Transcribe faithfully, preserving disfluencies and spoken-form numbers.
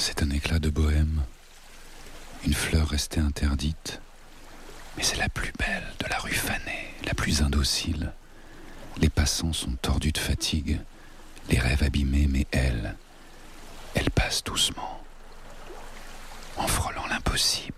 C'est un éclat de bohème, une fleur restée interdite, mais c'est la plus belle de la rue fanée, la plus indocile. Les passants sont tordus de fatigue, les rêves abîmés, mais elle, elle passe doucement, en frôlant l'impossible.